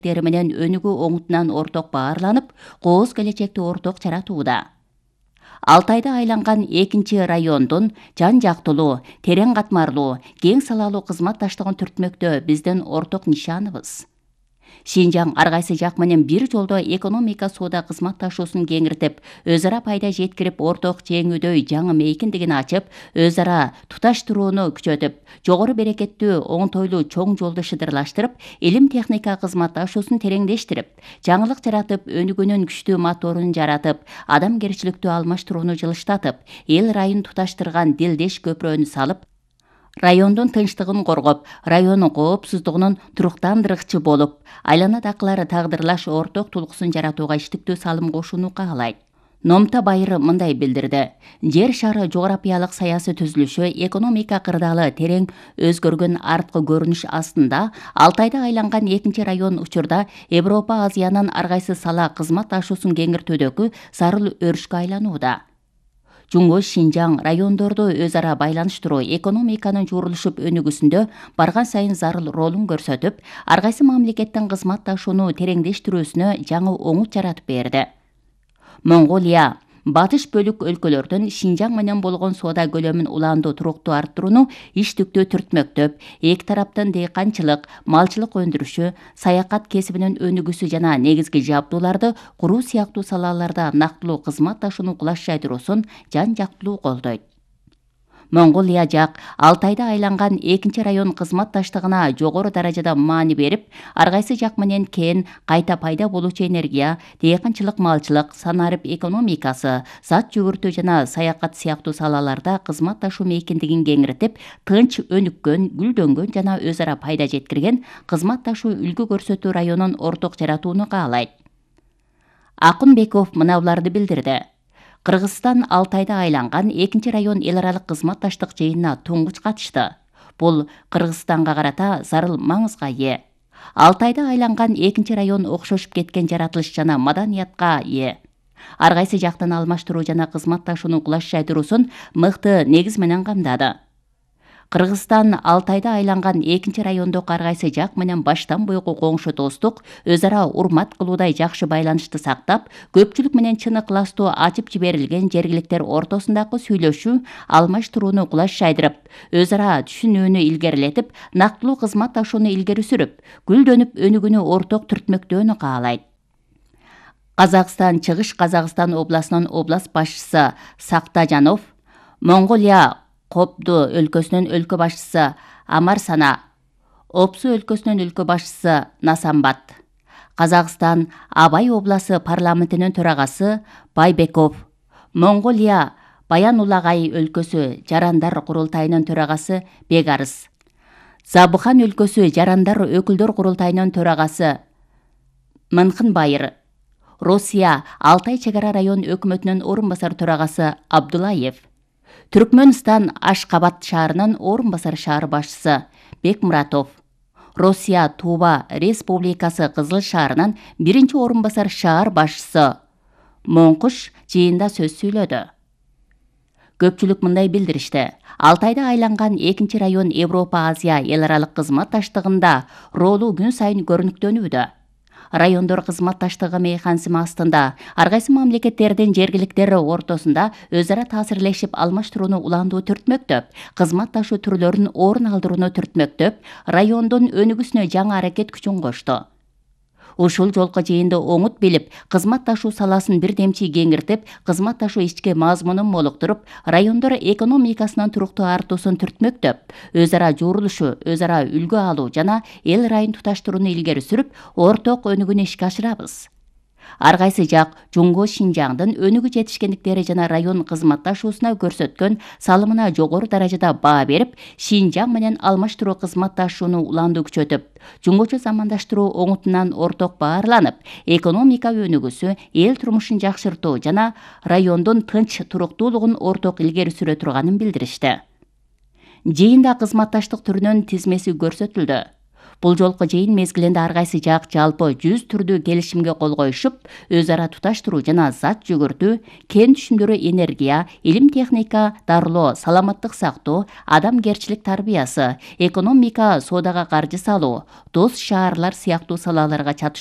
менен өнүгүү оңутунан орток баарланып, кооз келечекти орток жаратууда. Алтайда айланган экинчи райондун жан жактылуу, терең катмарлуу, кең салалуу кызматташтыгын түртмөктө биздин орток нишаныбыз. Шинжаң ар кайсы жак менен бир жолдо экономика соода кызматташуусун кеңиртип, өз ара пайда жеткирип, орток жеңүүдөй жаңы мейкиндигин ачып, өз ара туташтырууну күчөтүп, жогору берекеттүү, оңтойлуу чоң жолду шыдырлаштырып, илим техника кызматташуусун тереңдештирип, жаңылык жаратып, өнүгүүнүн күчтүү моторун жаратып, адамгерчиликтүү алмаштырууну жылыштатып, эл райын туташтырган дилдеш көпүрөнү салып, райондун тынчтыгын коргоп, райондун коопсуздугунун туруктандыргычы болуп, айланадакылар тагдырлаш орток тулкусын жаратууга иштиктүү салым кошууну каалайт. Номта Байыр мындай билдирди. Жер шары жогорапиялык саясий түзүлүшү экономика кырдаалы терең өзгөргөн арткы көрүнүш астында Алтайда айланган экинчи район учурда Европа, Азиянын ар кайсы сала кызматташуусун кеңиртүүдөгү зарыл өрүшкө айланууда. Жуңго Шинжаң райондорду өз ара байланыштыруу экономиканын жуурулушуп өнүгүүсүндө барган сайын зарыл ролун көрсөтүп, ар кайсы мамлекеттин кызматташууну тереңдештирүүсүнө жаңы оңут жаратып берди. Монголия батыш бөлүк өлкөлөрдүн Шинжаң менен болгон соода көлөмүн улаандуу туруктуу арттырууну иштиктүү түртмөктөп, эки тараптын дыйканчылык, малчылык өндүрүшү, саякат кесибинин өнүгүүсү жана негизги жабдууларды куруу сыяктуу салаларда нактылуу кызматташууну кулаш жайдыруусун жан жактылуу колдойт. Монголия жак Алтайда айланган экинчи район кызматташтыгына жогору даражада маани берип, ар кайсы жак менен кен, кайта пайда болуучу энергия, дыйканчылык, малчылык, санарып экономикасы, зат жүгүртүү жана саякат сыяктуу салаларда кызматташуу мейкиндигин кеңиртип, тынч, өнүккөн, гүлдөнгөн жана өз ара пайда жеткирген кызматташуу үлгү көрсөтүү районун орток жаратууну каалайт. Акунбеков мына буларды билдирди. Кыргызстан Алтайда айланган экинчи район эл аралык кызматташтык жыйынына туңгуч катышты. Бул Кыргызстанга карата зарыл маңызга ээ. Алтайда айланган экинчи район окшошуп кеткен жаратылыш жана маданиятка ээ. Ар кайсы жактан алмаштыруу жана кызматташууну кулаш жайдыруусун мыкты негиз менен камдады. Кыргызстан Алтайда айланган экинчи райондогу ар кайсы жак менен баштан буйгу коңшу достук, өз ара урмат кылуудай жакшы байланышты сактап, көпчүлүк менен чын ыкластуу ачып жиберилген жергиликтер ортосундагы сүйлөшүү, алмаштырууну кулаш жайдырып, өз ара түшүнүүнү илгерилетип, нактылуу кызматташууну илгери сүрүп, гүлдөнүп өнүгүүнү орток түртмөктөөнү каалайт. Казакстан Чыгыш Казакстан областынын област башчысы Сактажанов, Монголия Кобду өлкөсүнүн өлкө башчысы Амарсана, Опсу өлкөсүнүн өлкө башчысы Насамбат, Казакстан Абай обласы парламентинин төрагасы Байбеков, Монголия Баян Улагай өлкөсү Жарандар курултайынын төрагасы Бегарыс, Забыхан өлкөсү Жарандар өкүлдөр курултайынын төрагасы Мынхынбайыр, Россия Алтай чегара район өкмөтүнүн орун басар төрагасы Абдулаев, Түркмөнстан Ашкабад шаарынын орун басар шаар башчысы Бекмуратов, Россия Туба Республикасы Кызыл шаарынын биринчи орун басар шаар башчысы Моңкуш жыйында сөз сүйлөдү. Көпчүлүк мындай билдиришти. Алтайда айланган экинчи район Европа Азия эл аралык кызматташтыгында ролу күн сайын көрүнүктөнүүдө. Райондор кызматташтыгы механизми астында ар кайсы мамлекеттердин жергиликтери ортосунда өз ара таасирлешип алмаштырууну улаандуу түртмөктөп, кызматташуу түрлөрүн орун алдырууну түртмөктөп, райондун өнүгүүсүнө жаңы аракет күчүн кошту. Ушул жолку жыйынды оңут билип, кызматташуу саласын бир демчи кеңиртип, кызматташуу ички мазмунун молуктуруп, райондор экономикасынын туруктуу артуусун түртмөктөп, өз ара жуурулушу, өз ара үлгү алуу жана эл райын туташтырууну илгери сүрүп, орток өнүгүүнү ишке ашырабыз. Ар кайсы жак Жуңго Шинжаңдын өнүгүү жетишкендиктери жана район кызматташуусуна көрсөткөн салымына жогору даражада баа берип, Шинжаң менен алмаштыруу кызматташууну улаандуу күчөтүп, жуңгочу замандаштыруу оңутунан орток баарланып, экономика өнүгүүсү, эл турмушун жакшыртуу жана райондун тынч туруктуулугун орток илгери сүрө турганын билдиришти. Жыйында кызматташтык түрүнүн тизмеси көрсөтүлдү. Бул жолку жыйын мезгилинде ар кайсы жак жалпы 100 түрдүү келишимге кол коюшуп, өз ара туташтыруу жана зат жүгүртүү, кен түшүмдөрү, энергия, илим техника, дарылоо, саламаттык сактоо, адамгерчилик тарбиясы, экономика, соодага каржы салуу, дос шаарлар сыяктуу салаларга